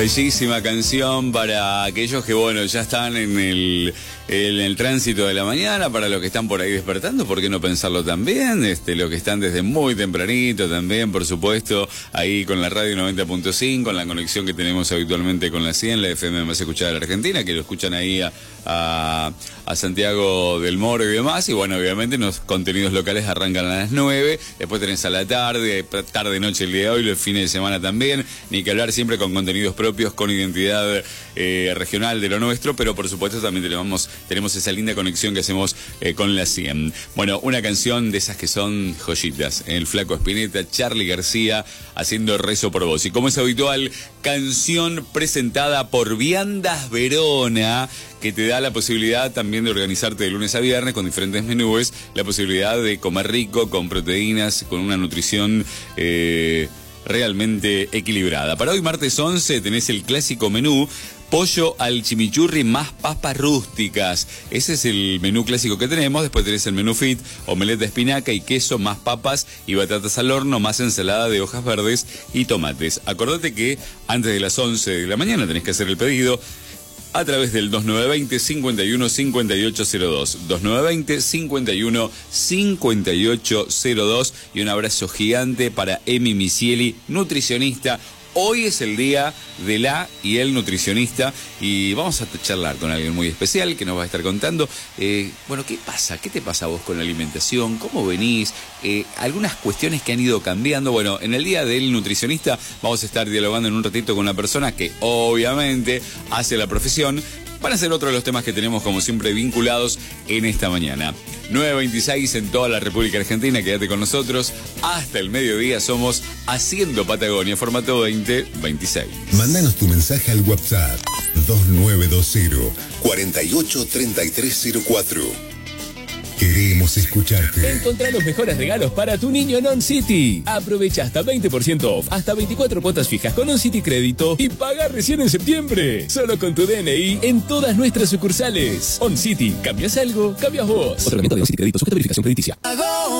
Bellísima canción para aquellos que, bueno, ya están en el tránsito de la mañana, para los que están por ahí despertando, ¿por qué no pensarlo también? Los que están desde muy tempranito también, por supuesto, ahí con la radio 90.5, con la conexión que tenemos habitualmente con la 100, la FM más escuchada de la Argentina, que lo escuchan ahí a Santiago del Moro y demás, y bueno, obviamente los contenidos locales arrancan a las 9, después tenés a la tarde, noche el día de hoy, los fines de semana también, ni que hablar, siempre con contenidos propios, con identidad regional de lo nuestro, pero por supuesto también tenemos esa linda conexión que hacemos con la 100. Bueno, una canción de esas que son joyitas, el Flaco Spinetta, Charly García, haciendo Rezo por Vos, y como es habitual, canción presentada por Viandas Verona, que te da la posibilidad también de organizarte de lunes a viernes con diferentes menús, la posibilidad de comer rico, con proteínas, con una nutrición realmente equilibrada. Para hoy, martes 11, tenés el clásico menú, pollo al chimichurri más papas rústicas. Ese es el menú clásico que tenemos. Después tenés el menú fit, omelette de espinaca y queso, más papas y batatas al horno, más ensalada de hojas verdes y tomates. Acordate que antes de las 11 de la mañana tenés que hacer el pedido a través del 2920-51-5802. 2920-51-5802. Y un abrazo gigante para Emi Misieli, nutricionista. Hoy es el día de la y el nutricionista y vamos a charlar con alguien muy especial que nos va a estar contando, bueno, ¿qué pasa? ¿Qué te pasa a vos con la alimentación? ¿Cómo venís? Algunas cuestiones que han ido cambiando. Bueno, en el día del nutricionista vamos a estar dialogando en un ratito con una persona que obviamente hace la profesión. Van a ser otro de los temas que tenemos como siempre vinculados en esta mañana. 9:26 en toda la República Argentina, quédate con nosotros. Hasta el mediodía somos Haciendo Patagonia, formato 2026. Mándanos tu mensaje al WhatsApp 2920-483304. Queremos escucharte. Encontrá los mejores regalos para tu niño en OnCity. Aprovecha hasta 20% off, hasta 24 cuotas fijas con OnCity Crédito y paga recién en septiembre. Solo con tu DNI en todas nuestras sucursales. OnCity, ¿cambias algo? Cambias vos. Otro elemento de OnCity Crédito, sujeta a verificación crediticia.